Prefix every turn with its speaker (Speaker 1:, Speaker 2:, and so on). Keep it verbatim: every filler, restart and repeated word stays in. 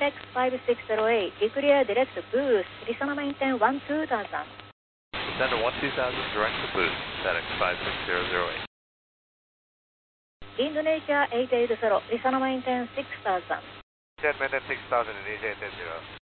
Speaker 1: X five six zero eight, declare direct boost, Risana maintain one two thousand.
Speaker 2: Descender one two thousand, direct to boost, F E D X five six zero zero eight.
Speaker 1: Indonesia eight eight zero, Risana maintain six thousand.
Speaker 3: Jet maintain six thousand in Indonesia eight eight zero.